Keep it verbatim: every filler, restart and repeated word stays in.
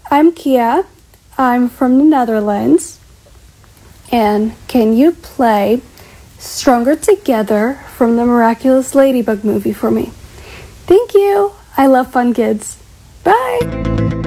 I'm Kia. I'm from the Netherlands. And can you play Stronger Together from the Miraculous Ladybug movie for me? Thank you. I love fun kids. Bye.